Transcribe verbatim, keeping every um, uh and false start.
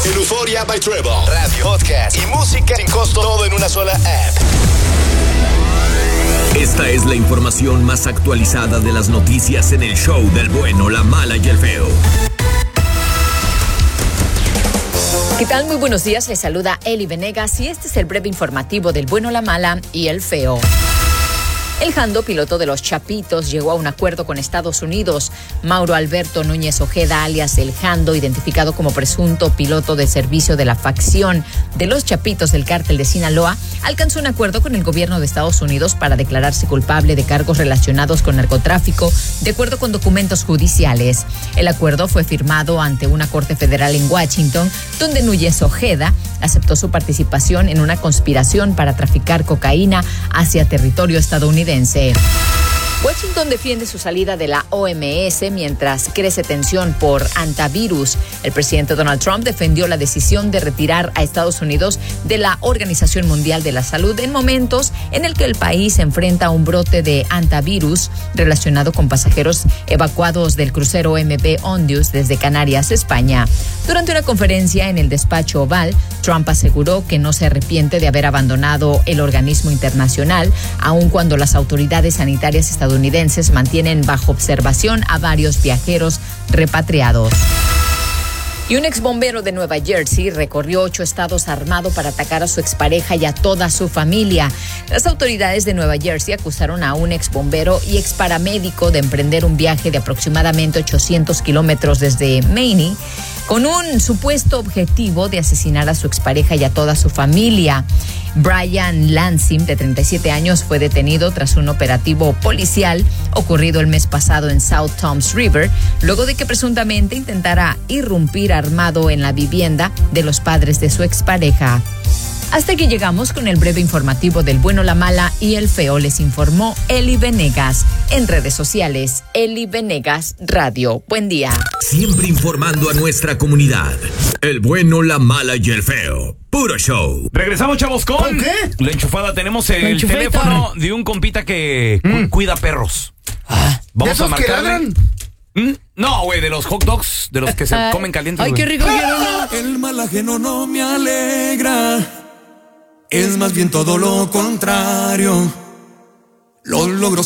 en Euphoria by Treble. Radio, podcast y música sin costo, todo en una sola app. Esta es la información más actualizada de las noticias en el show del bueno, la mala y el feo. ¿Qué tal? Muy buenos días, les saluda Eli Venegas y este es el breve informativo del bueno, la mala y el feo. El Jando, piloto de los Chapitos, llegó a un acuerdo con Estados Unidos. Mauro Alberto Núñez Ojeda, alias El Jando, identificado como presunto piloto de servicio de la facción de los Chapitos del cártel de Sinaloa, alcanzó un acuerdo con el gobierno de Estados Unidos para declararse culpable de cargos relacionados con narcotráfico, de acuerdo con documentos judiciales. El acuerdo fue firmado ante una corte federal en Washington, donde Núñez Ojeda aceptó su participación en una conspiración para traficar cocaína hacia territorio estadounidense. Washington defiende su salida de la O M S mientras crece tensión por antivirus. El presidente Donald Trump defendió la decisión de retirar a Estados Unidos de la Organización Mundial de la Salud en momentos en el que el país enfrenta un brote de antivirus relacionado con pasajeros evacuados del crucero M V Ondius desde Canarias, España. Durante una conferencia en el despacho Oval, Trump aseguró que no se arrepiente de haber abandonado el organismo internacional, aun cuando las autoridades sanitarias estadounidenses mantienen bajo observación a varios viajeros repatriados. Y un exbombero de Nueva Jersey recorrió ocho estados armado para atacar a su expareja y a toda su familia. Las autoridades de Nueva Jersey acusaron a un exbombero y exparamédico de emprender un viaje de aproximadamente ochocientos kilómetros desde Maine con un supuesto objetivo de asesinar a su expareja y a toda su familia. Brian Lansim, de treinta y siete años, fue detenido tras un operativo policial ocurrido el mes pasado en South Toms River, luego de que presuntamente intentara irrumpir armado en la vivienda de los padres de su expareja. Hasta aquí llegamos con el breve informativo del bueno, la mala y el feo. Les informó Eli Venegas. En redes sociales, Eli Venegas Radio. Buen día. Siempre informando a nuestra comunidad. El bueno, la mala y el feo. Puro show. Regresamos, chavos, con, ¿Con qué? La enchufada. Tenemos el Enchufeta. teléfono de un compita que mm. cuida perros. Ah, Vamos ¿de esos a que marcarle. ladran? ¿Mm? No, güey, de los hot dogs, de los que se Ay. comen calientes. Ay, güey. qué rico quiero. El mal ajeno no me alegra, es más bien todo lo contrario. Los logros